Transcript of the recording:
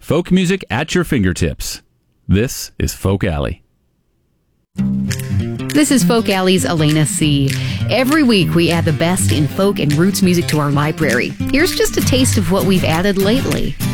Folk music at your fingertips. This is Folk Alley. This is Folk Alley's Elena C. Every week we add the best in folk and roots music to our library. Here's just a taste of what we've added lately.